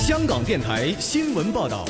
香港电台新闻报道。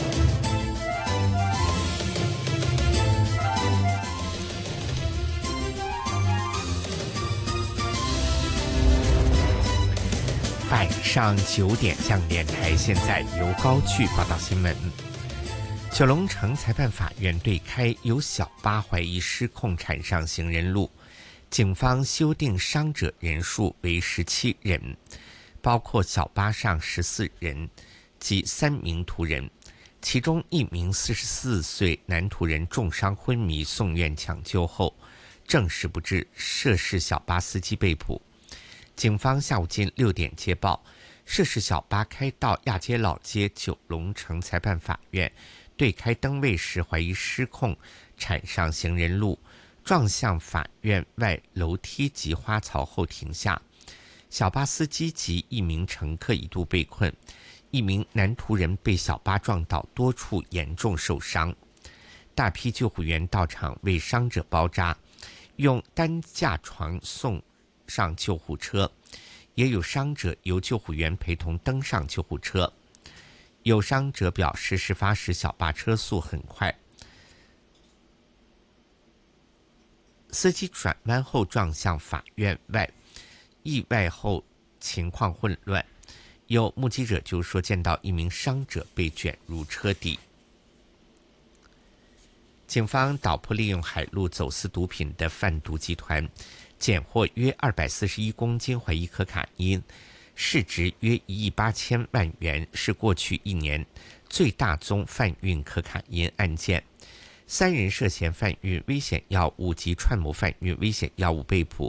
晚上9点，香港电台现在由高炬报道新闻。九龙城裁判法院对开有小巴怀疑失控铲上行人路，警方修订伤者人数为17人，包括小巴上14人及3名途人，其中1名44岁男途人重伤昏迷送院抢救后证实不治，涉事小巴司机被捕。警方下午近6点接报，涉事小巴开到亚皆老街九龙城裁判法院对开灯位时怀疑失控铲上行人路，撞向法院外楼梯及花槽后停下。小巴司机及1名乘客一度被困，1名男途人被小巴撞倒，多处严重受伤。大批救护员到场为伤者包扎，用担架床送上救护车，也有伤者由救护员陪同登上救护车。有伤者表示，事发时小巴车速很快，司机转弯后撞向法院外，意外后情况混乱。有目击者就说见到1名伤者被卷入车底。警方捣破利用海路走私毒品的贩毒集团，检获约241公斤怀疑可卡因，市值约1亿8千万元，是过去1年最大宗贩运可卡因案件。3人涉嫌贩运危险药物及串谋贩运危险药物被捕，